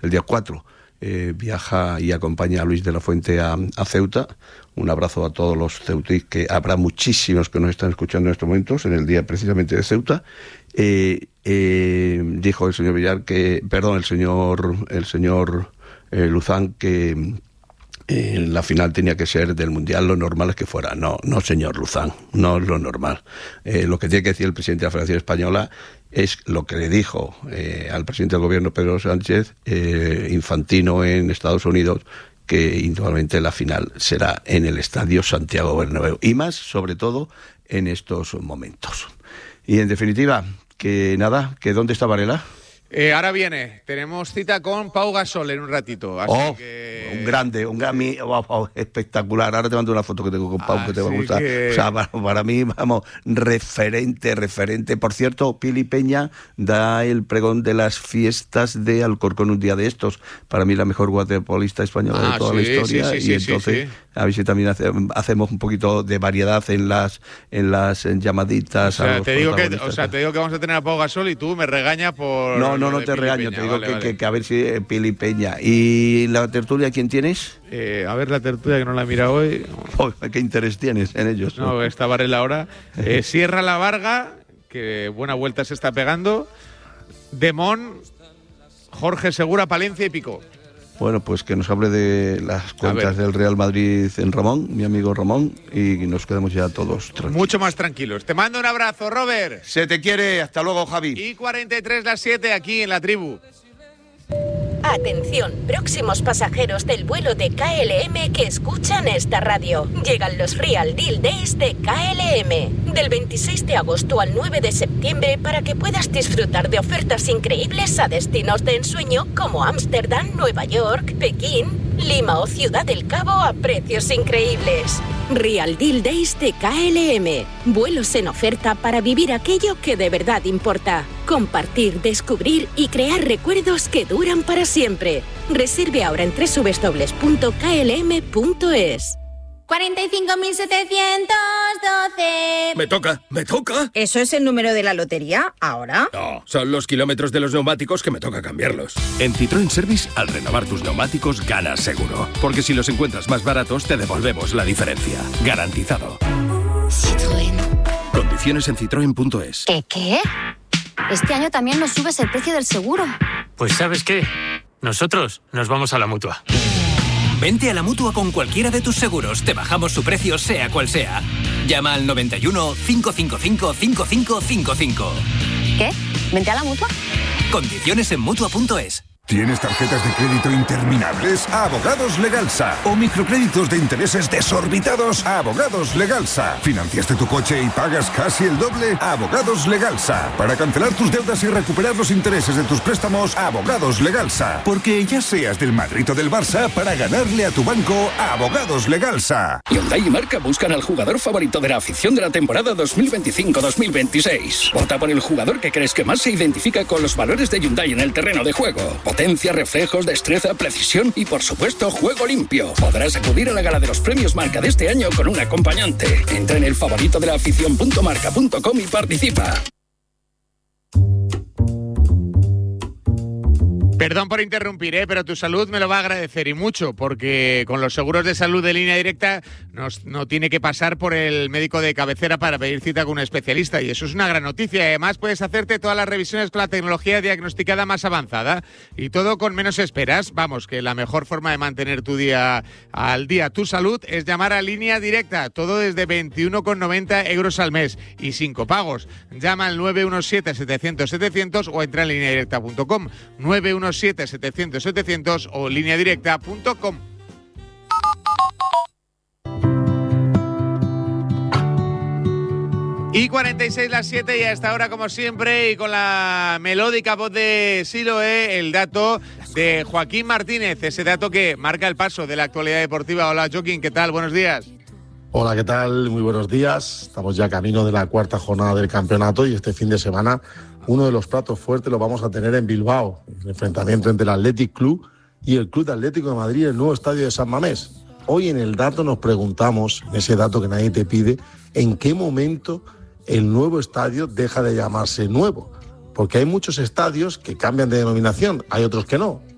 el día 4, viaja y acompaña a Luis de la Fuente a Ceuta. Un abrazo a todos los ceutíes, que habrá muchísimos que nos están escuchando en estos momentos, en el día precisamente de Ceuta. Dijo el señor Villar el señor Luzán, que la final tenía que ser del Mundial, lo normal es que fuera. No, señor Luzán, no es lo normal. Lo que tiene que decir el presidente de la Federación Española es lo que le dijo al presidente del gobierno, Pedro Sánchez, Infantino en Estados Unidos, que indudablemente la final será en el Estadio Santiago Bernabéu, y más, sobre todo, en estos momentos. Y en definitiva, que ¿dónde está Varela? Ahora viene, tenemos cita con Pau Gasol en un ratito. Así que... un grande, espectacular. Ahora te mando una foto que tengo con Pau que te va a gustar. O sea, para mí, referente. Por cierto, Pili Peña da el pregón de las fiestas de Alcorcón un día de estos. Para mí la mejor waterpolista española de toda la historia. Entonces, a ver si también hacemos un poquito de variedad en las llamaditas. O sea, te digo que vamos a tener a Pau Gasol y tú me regañas por... No te regaño, Peña, te digo vale. Que a ver si Pili Peña. ¿Y la tertulia quién tienes? A ver, la tertulia, que no la he mirado hoy. ¿Qué interés tienes en ellos? No, está Varela ahora. Sierra La Varga, que buena vuelta se está pegando. Demón, Jorge Segura, Palencia y Pico. Bueno, pues que nos hable de las cuentas del Real Madrid en Ramón, mi amigo Ramón, y nos quedamos ya todos tranquilos. Mucho más tranquilos. Te mando un abrazo, Robert. Se te quiere. Hasta luego, Javi. Y 43 las 7 aquí en La Tribu. Atención, próximos pasajeros del vuelo de KLM que escuchan esta radio. Llegan los Real Deal Days de KLM. Del 26 de agosto al 9 de septiembre para que puedas disfrutar de ofertas increíbles a destinos de ensueño como Ámsterdam, Nueva York, Pekín, Lima o Ciudad del Cabo a precios increíbles. Real Deal Days de KLM. Vuelos en oferta para vivir aquello que de verdad importa. Compartir, descubrir y crear recuerdos que duran para siempre. Reserve ahora en www.klm.es. 45.712. Me toca. ¿Eso es el número de la lotería ahora? No, son los kilómetros de los neumáticos que me toca cambiarlos. En Citroën Service, al renovar tus neumáticos, ganas seguro. Porque si los encuentras más baratos, te devolvemos la diferencia. Garantizado. Citroën. Condiciones en citroen.es. ¿Qué? Este año también nos subes el precio del seguro. Pues ¿sabes qué? Nosotros nos vamos a la Mutua. Vente a la Mutua con cualquiera de tus seguros. Te bajamos su precio, sea cual sea. Llama al 91 555 5555. ¿Qué? ¿Vente a la Mutua? Condiciones en Mutua.es. ¿Tienes tarjetas de crédito interminables? Abogados Legalsa. ¿O microcréditos de intereses desorbitados? Abogados Legalsa. ¿Financiaste tu coche y pagas casi el doble? Abogados Legalsa. Para cancelar tus deudas y recuperar los intereses de tus préstamos, Abogados Legalsa. Porque ya seas del Madrid o del Barça, para ganarle a tu banco, Abogados Legalsa. Hyundai y Marca buscan al jugador favorito de la afición de la temporada 2025-2026. Vota por el jugador que crees que más se identifica con los valores de Hyundai en el terreno de juego. Potencia, reflejos, destreza, precisión y, por supuesto, juego limpio. Podrás acudir a la gala de los premios Marca de este año con un acompañante. Entra en el favorito de la afición.marca.com y participa. Perdón por interrumpir, pero tu salud me lo va a agradecer y mucho, porque con los seguros de salud de Línea Directa no tiene que pasar por el médico de cabecera para pedir cita con un especialista, y eso es una gran noticia. Además, puedes hacerte todas las revisiones con la tecnología diagnosticada más avanzada y todo con menos esperas. Vamos, que la mejor forma de mantener tu día al día, tu salud, es llamar a Línea Directa, todo desde 21,90 euros al mes y sin copagos. Llama al 917-700-700 o entra en lineadirecta.com. 917-700-700 o lineadirecta.com. Y 46 las 7 y a esta hora, como siempre, y con la melódica voz de Siloé, el dato de Joaquín Martínez, ese dato que marca el paso de la actualidad deportiva. Hola, Joaquín, ¿qué tal? Buenos días. Hola, ¿qué tal? Muy buenos días. Estamos ya camino de la cuarta jornada del campeonato y este fin de semana uno de los platos fuertes lo vamos a tener en Bilbao, el enfrentamiento entre el Athletic Club y el Club Atlético de Madrid, el nuevo estadio de San Mamés. Hoy en el dato nos preguntamos, en ese dato que nadie te pide, ¿en qué momento el nuevo estadio deja de llamarse nuevo? Porque hay muchos estadios que cambian de denominación, hay otros que no.